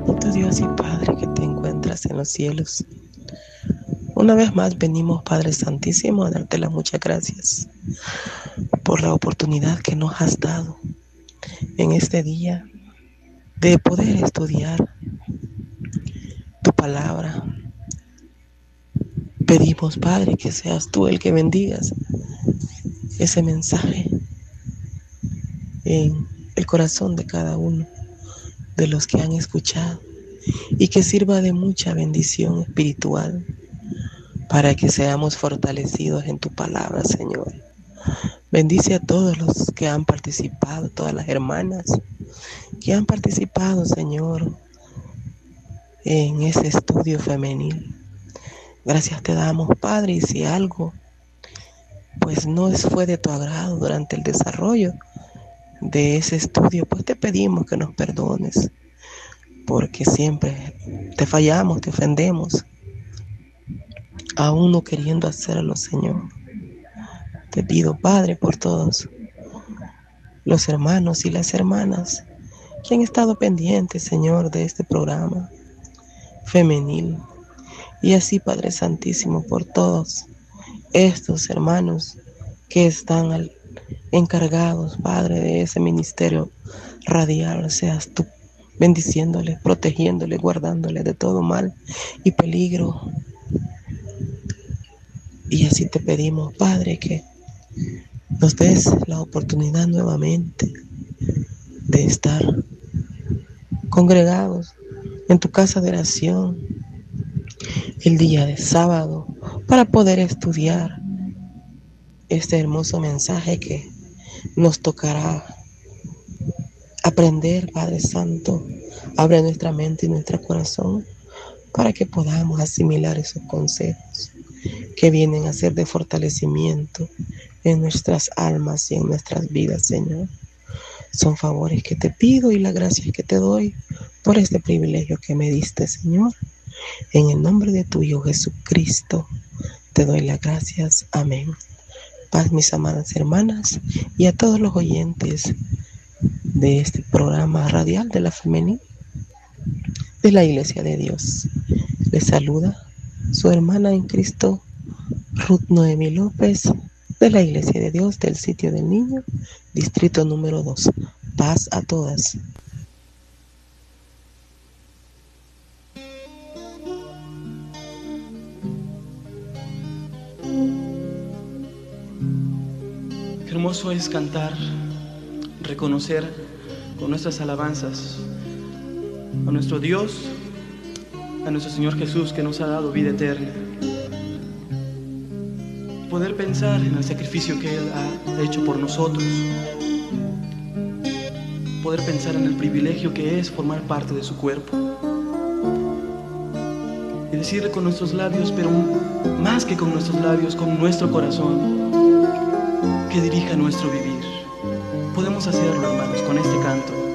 Tu Dios y Padre que te encuentras en los cielos. Una vez más venimos, Padre Santísimo, a darte las muchas gracias por la oportunidad que nos has dado en este día de poder estudiar tu palabra. Pedimos, Padre, que seas tú el que bendigas ese mensaje en el corazón de cada uno de los que han escuchado y que sirva de mucha bendición espiritual para que seamos fortalecidos en tu palabra, Señor. Bendice a todos los que han participado, todas las hermanas que han participado, Señor, en ese estudio femenil. Gracias te damos, Padre, y si algo pues no fue de tu agrado durante el desarrollo de ese estudio, pues te pedimos que nos perdones, porque siempre te fallamos, te ofendemos, aún no queriendo hacerlo, Señor. Te pido, Padre, por todos los hermanos y las hermanas que han estado pendientes, Señor, de este programa femenil. Y así, Padre Santísimo, por todos estos hermanos que están encargados, Padre, de ese ministerio radial, seas tú bendiciéndoles, protegiéndoles, guardándoles de todo mal y peligro. Y así te pedimos, Padre, que nos des la oportunidad nuevamente de estar congregados en tu casa de oración el día de sábado para poder estudiar este hermoso mensaje que nos tocará aprender, Padre Santo. Abre nuestra mente y nuestro corazón para que podamos asimilar esos consejos que vienen a ser de fortalecimiento en nuestras almas y en nuestras vidas, Señor. Son favores que te pido y las gracias que te doy por este privilegio que me diste, Señor. En el nombre de tu Hijo Jesucristo te doy las gracias. Amén. Paz, mis amadas hermanas, y a todos los oyentes de este programa radial de la femenil de la Iglesia de Dios. Les saluda su hermana en Cristo, Ruth Noemi López, de la Iglesia de Dios del Sitio del Niño, distrito número 2. Paz a todas. Qué hermoso es cantar, reconocer con nuestras alabanzas a nuestro Dios, a nuestro Señor Jesús que nos ha dado vida eterna. Poder pensar en el sacrificio que Él ha hecho por nosotros. Poder pensar en el privilegio que es formar parte de su cuerpo. Y decirle con nuestros labios, pero más que con nuestros labios, con nuestro corazón, que dirija nuestro vivir. Podemos hacerlo, hermanos, con este canto.